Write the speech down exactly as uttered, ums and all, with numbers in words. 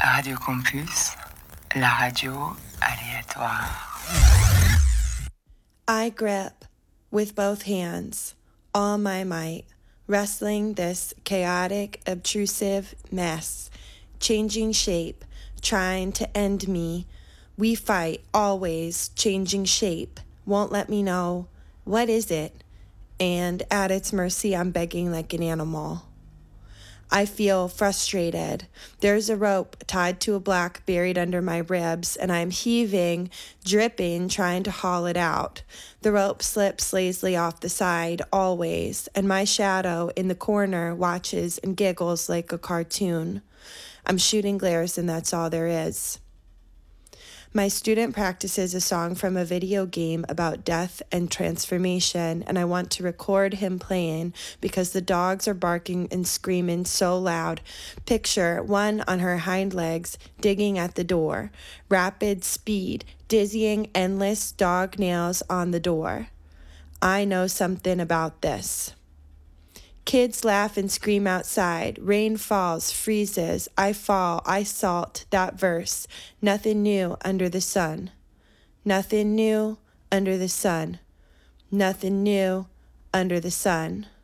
Radio Campus, la radio aléatoire. I grip with both hands, all my might, wrestling this chaotic, obtrusive mess, changing shape, trying to end me. We fight, always changing shape, won't let me know, what is it? And at its mercy, I'm begging like an animal. I feel frustrated. There's a rope tied to a block buried under my ribs, and I'm heaving, dripping, trying to haul it out. The rope slips lazily off the side, always, and my shadow in the corner watches and giggles like a cartoon. I'm shooting glares, and that's all there is. My student practices a song from a video game about death and transformation, and I want to record him playing because the dogs are barking and screaming so loud. Picture one on her hind legs digging at the door. Rapid speed, dizzying, endless dog nails on the door. I know something about this. Kids laugh and scream outside. Rain falls, freezes. I fall, I salt. That verse. Nothing new under the sun. Nothing new under the sun. Nothing new under the sun.